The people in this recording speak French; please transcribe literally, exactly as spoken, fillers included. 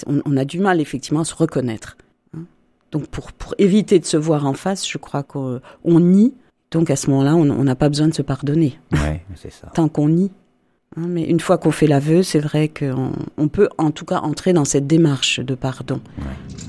on, on a du mal effectivement à se reconnaître. Hein. Donc pour, pour éviter de se voir en face, je crois qu'on on nie. Donc à ce moment-là, on n'a pas besoin de se pardonner. Ouais, c'est ça. Tant qu'on nie. Hein, mais une fois qu'on fait l'aveu, c'est vrai qu'on on peut en tout cas entrer dans cette démarche de pardon. Ouais.